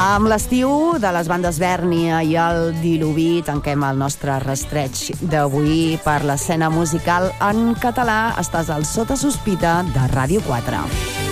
Amb l'estiu de les bandes Bèrnia i el Diluvi tanquem el nostre rastreig d'avui per l'escena musical en català. Estàs al Sota Sospita de Ràdio 4.